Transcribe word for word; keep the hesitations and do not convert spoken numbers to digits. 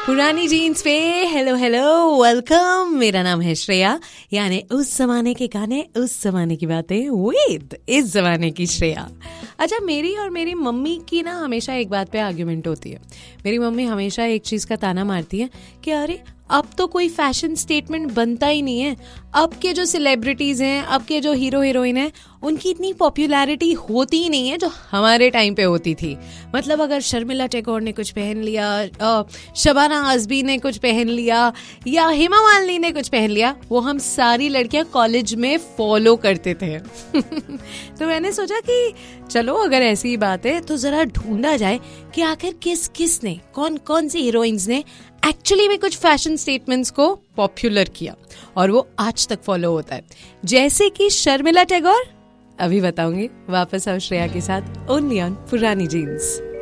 पुरानी जीन्स पे hello hello welcome. मेरा नाम है श्रेया, यानी उस जमाने के गाने उस जमाने की बातें विद इस जमाने की श्रेया। अच्छा, मेरी और मेरी मम्मी की ना हमेशा एक बात पे आर्ग्यूमेंट होती है। मेरी मम्मी हमेशा एक चीज का ताना मारती है कि अरे अब तो कोई फैशन स्टेटमेंट बनता ही नहीं है। अब के जो सेलिब्रिटीज हैं, अब के जो हीरो हीरोइन हैं, उनकी इतनी पॉपुलैरिटी होती ही नहीं है जो हमारे टाइम पे होती थी। मतलब अगर शर्मिला टैगोर ने कुछ पहन लिया, शबाना आजमी ने कुछ पहन लिया या हेमा मालिनी ने कुछ पहन लिया, वो हम सारी लड़कियां कॉलेज में फॉलो करते थे। तो मैंने सोचा कि चलो अगर ऐसी बात है तो जरा ढूंढा जाए कि आखिर किस किस ने, कौन कौन सी हीरोइंस ने एक्चुअली में कुछ फैशन स्टेटमेंट्स को पॉपुलर किया और वो आज तक फॉलो होता है। जैसे कि शर्मिला टैगोर, अभी बताऊंगी। वापस आओ श्रेया के साथ ओनली ऑन पुरानी जीन्स।